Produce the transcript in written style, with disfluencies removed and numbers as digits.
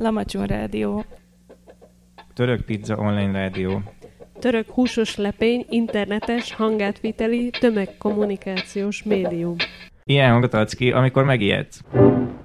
Lamacson Rádió. Török Pizza Online Rádió. Török húsos lepény, internetes, hangátviteli, tömegkommunikációs médium. Ilyen hangot adsz ki, amikor megijedsz.